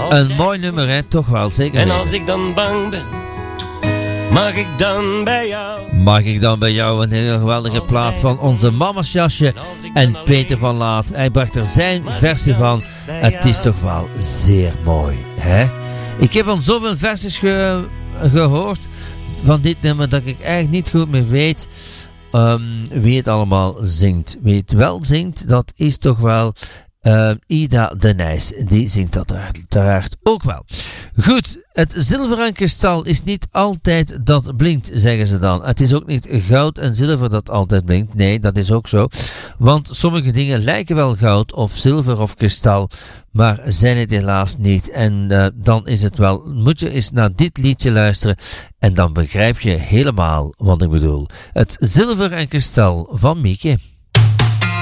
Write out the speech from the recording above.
Een mooi nummer, hè? Toch wel, zeker. En als ik dan bang ben, mag ik dan bij jou? Mag ik dan bij jou een hele geweldige plaat van onze mama's jasje en Peter van Laat. Hij bracht er zijn versie van. Het is toch wel zeer mooi, hè? Ik heb al zoveel versies gehoord van dit nummer dat ik eigenlijk niet goed meer weet wie het allemaal zingt. Wie het wel zingt, dat is toch wel Ida de Nijs. Die zingt dat uiteraard ook wel. Goed, het zilver en kristal is niet altijd dat blinkt, zeggen ze dan. Het is ook niet goud en zilver dat altijd blinkt. Nee, dat is ook zo. Want sommige dingen lijken wel goud of zilver of kristal, maar zijn het helaas niet. En dan is het wel, moet je eens naar dit liedje luisteren en dan begrijp je helemaal wat ik bedoel. Het zilver en kristal van Mieke.